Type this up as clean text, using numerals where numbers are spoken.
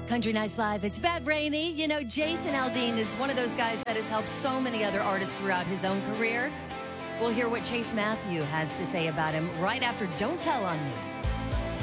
Country Nights Live, it's Bev Rainey. You know, Jason Aldean is one of those guys that has helped so many other artists throughout his own career. We'll hear what Chase Matthew has to say about him right after Don't Tell on Me.